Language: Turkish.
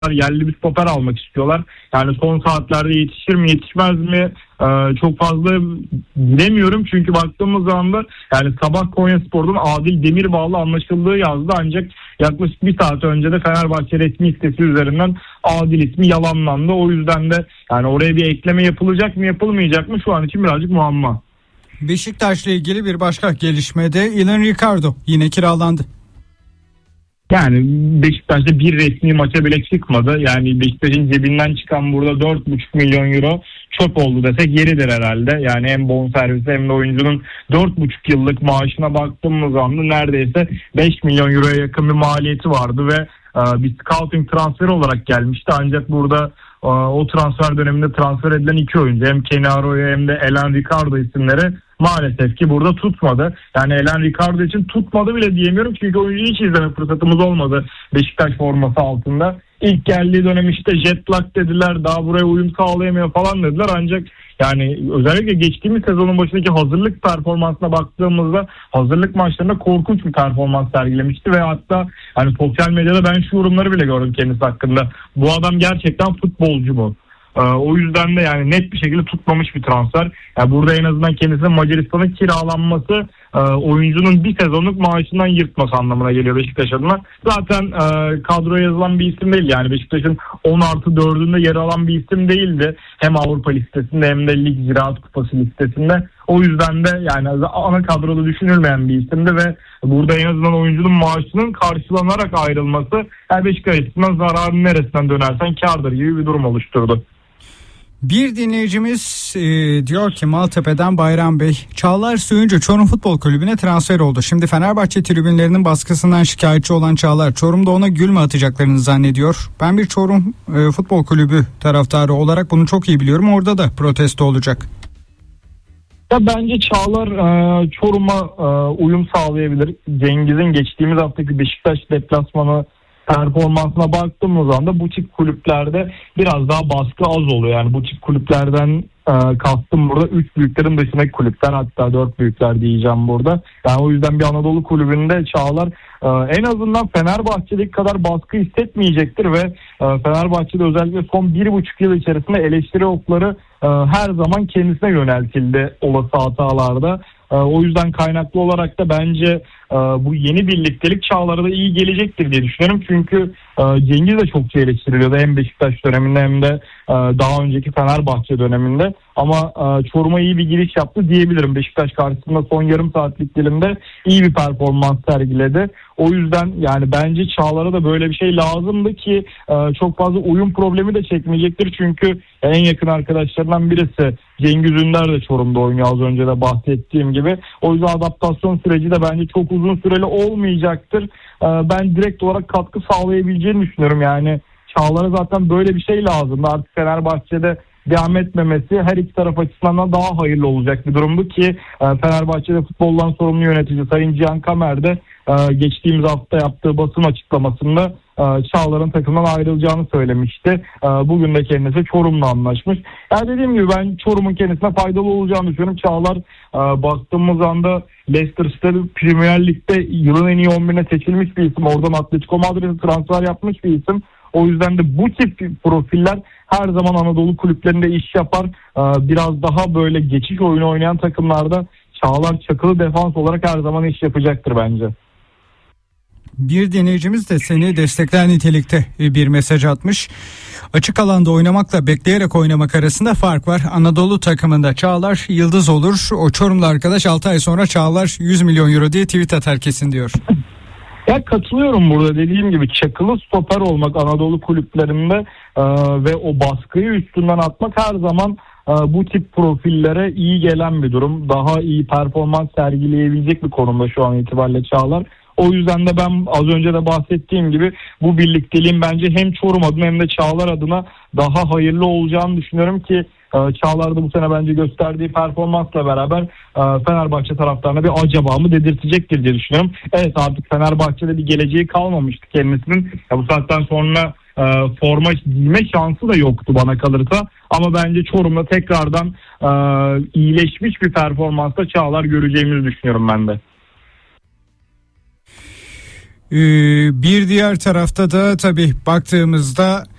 yerli bir stoper almak istiyorlar. Yani son saatlerde yetişir mi yetişmez mi çok fazla bilemiyorum. Çünkü baktığımız zaman da yani sabah Konyaspor'dan Adil Demirbağ'la anlaşıldığı yazdı. Ancak yaklaşık bir saat önce de Fenerbahçe resmi sitesi üzerinden Adil ismi yalanlandı. O yüzden de yani oraya bir ekleme yapılacak mı yapılmayacak mı şu an için birazcık muamma. Beşiktaş'la ilgili bir başka gelişmede Ilan Ricardo yine kiralandı. Yani Beşiktaş'ta bir resmi maça bile çıkmadı. Yani Beşiktaş'ın cebinden çıkan burada 4,5 milyon euro çöp oldu desek yeridir herhalde. Yani hem bonservisi hem de oyuncunun 4,5 yıllık maaşına baktığımız anda neredeyse 5 milyon euroya yakın bir maliyeti vardı ve bir scouting transferi olarak gelmişti. Ancak burada o transfer döneminde transfer edilen iki oyuncu hem Kenny Arroyo hem de Elan Ricardo isimleri maalesef ki burada tutmadı. Yani Elan Ricardo için tutmadı bile diyemiyorum çünkü oyuncuyu hiç izleme fırsatımız olmadı Beşiktaş forması altında. İlk geldiği dönem işte jet lag dediler, daha buraya uyum sağlayamıyor falan dediler. Ancak yani özellikle geçtiğimiz sezonun başındaki hazırlık performansına baktığımızda hazırlık maçlarında korkunç bir performans sergilemişti ve hatta hani sosyal medyada ben şu yorumları bile gördüm kendisi hakkında. Bu adam gerçekten futbolcu mu? O yüzden de yani net bir şekilde tutmamış bir transfer. Yani burada en azından kendisinin Macaristan'a kiralanması oyuncunun bir sezonluk maaşından yırtması anlamına geliyor Beşiktaş adına. Zaten kadroya yazılan bir isim değil. Yani Beşiktaş'ın 10+4'ünde yer alan bir isim değildi. Hem Avrupa listesinde hem de Lig Ziraat Kupası listesinde. O yüzden de yani ana kadroda düşünülmeyen bir isimdi ve burada en azından oyuncunun maaşının karşılanarak ayrılması yani Beşiktaş açısından zararın neresinden dönersen kârdır gibi bir durum oluşturdu. Bir dinleyicimiz diyor ki Maltepe'den Bayram Bey, Çağlar Söyüncü Çorum Futbol Kulübü'ne transfer oldu. Şimdi Fenerbahçe tribünlerinin baskısından şikayetçi olan Çağlar, Çorum'da ona gül mü atacaklarını zannediyor. Ben bir Çorum Futbol Kulübü taraftarı olarak bunu çok iyi biliyorum. Orada da protesto olacak. Ya bence Çağlar Çorum'a uyum sağlayabilir. Cengiz'in geçtiğimiz haftaki Beşiktaş deplasmanı performansına baktığımız anda bu tip kulüplerde biraz daha baskı az oluyor. Yani bu tip kulüplerden kastım burada 3 büyüklerin dışındaki kulüpler, hatta 4 büyükler diyeceğim burada. Yani o yüzden bir Anadolu kulübünde Çağlar en azından Fenerbahçe'deki kadar baskı hissetmeyecektir ve Fenerbahçe'de özellikle son 1,5 yıl içerisinde eleştiri okları her zaman kendisine yöneltildi olası hatalarda. O yüzden kaynaklı olarak da bence bu yeni birliktelik Çağlar'a da iyi gelecektir diye düşünüyorum. Çünkü Cengiz de çokça eleştiriliyordu hem Beşiktaş döneminde hem de daha önceki Fenerbahçe döneminde. Ama Çorum'a iyi bir giriş yaptı diyebilirim. Beşiktaş karşısında son yarım saatlik dilimde iyi bir performans sergiledi. O yüzden yani bence Çağlar'a da böyle bir şey lazımdı ki çok fazla uyum problemi de çekmeyecektir. Çünkü en yakın arkadaşlarından birisi Cengiz Ünder de Çorum'da oynuyor, az önce de bahsettiğim gibi. O yüzden adaptasyon süreci de bence çok uzun süreli olmayacaktır. Ben direkt olarak katkı sağlayabileceğini düşünüyorum. Yani Çağlar'a zaten böyle bir şey lazımdı. Artık Fenerbahçe'de devam etmemesi her iki taraf açısından daha hayırlı olacak bir durumdu ki Fenerbahçe'de futboldan sorumlu yönetici Sayın Cihan Kamer de geçtiğimiz hafta yaptığı basın açıklamasında Çağlar'ın takımdan ayrılacağını söylemişti. Bugün de kendisi Çorum'la anlaşmış. Yani dediğim gibi ben Çorum'un kendisine faydalı olacağını düşünüyorum. Çağlar baktığımız anda Leicester City Premier Lig'de yılın en iyi 11'ine seçilmiş bir isim. Oradan Atletico Madrid'e transfer yapmış bir isim. O yüzden de bu tip profiller her zaman Anadolu kulüplerinde iş yapar. Biraz daha böyle geçiş oyunu oynayan takımlarda Çağlar çakılı defans olarak her zaman iş yapacaktır bence. Bir dinleyicimiz de seni destekler nitelikte bir mesaj atmış. Açık alanda oynamakla bekleyerek oynamak arasında fark var. Anadolu takımında Çağlar yıldız olur. O Çorumlu arkadaş 6 ay sonra Çağlar 100 milyon euro diye tweet atar kesin diyor. Ya katılıyorum burada, dediğim gibi çakılı stoper olmak Anadolu kulüplerinde ve o baskıyı üstünden atmak her zaman bu tip profillere iyi gelen bir durum. Daha iyi performans sergileyebilecek bir konumda şu an itibariyle Çağlar. O yüzden de ben az önce de bahsettiğim gibi bu birlikteliğin bence hem Çorum adına hem de Çağlar adına daha hayırlı olacağını düşünüyorum ki Çağlar da bu sene bence gösterdiği performansla beraber Fenerbahçe taraftarına bir acaba mı dedirtecektir diye düşünüyorum. Evet, artık Fenerbahçe'de bir geleceği kalmamıştı kendisinin. Bu saatten sonra forma giyme şansı da yoktu bana kalırsa. Ama bence Çorum'da tekrardan iyileşmiş bir performansla Çağlar göreceğimizi düşünüyorum ben de. Bir diğer tarafta da tabii baktığımızda